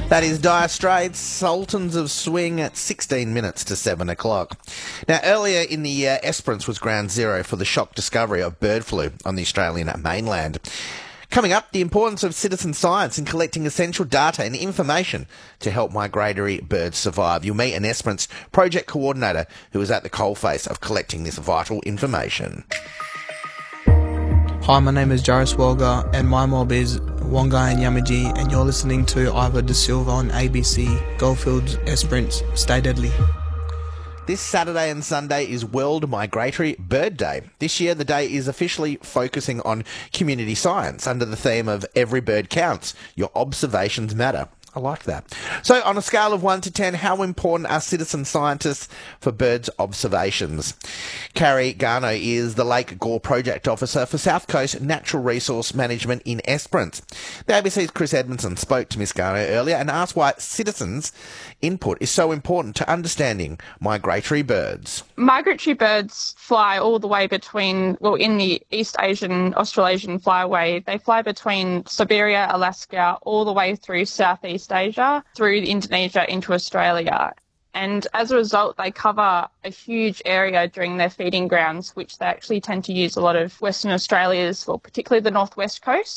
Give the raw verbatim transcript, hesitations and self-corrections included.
That is Dire Straits, Sultans of Swing at sixteen minutes to seven o'clock. Now, earlier in the year, Esperance was ground zero for the shock discovery of bird flu on the Australian mainland. Coming up, the importance of citizen science in collecting essential data and information to help migratory birds survive. You'll meet an Esperance project coordinator who is at the coalface of collecting this vital information. Hi, my name is Jairus Walga and my mob is Wongai and Yamaji, and you're listening to Ivor De Silva on A B C Goldfields Esperance. Stay deadly. This Saturday and Sunday is World Migratory Bird Day. This year, the day is officially focusing on community science under the theme of Every Bird Counts, Your Observations Matter. I like that. So, on a scale of one to ten, how important are citizen scientists for birds' observations? Carrie Garno is the Lake Gore Project Officer for South Coast Natural Resource Management in Esperance. The A B C's Chris Edmondson spoke to Miss Garno earlier and asked why citizens' input is so important to understanding migratory birds. Migratory birds fly all the way between, well, in the East Asian, Australasian flyway, they fly between Siberia, Alaska, all the way through Southeast Asia, through Indonesia into Australia. And as a result, they cover a huge area during their feeding grounds, which they actually tend to use a lot of Western Australia's, well, particularly the northwest coast.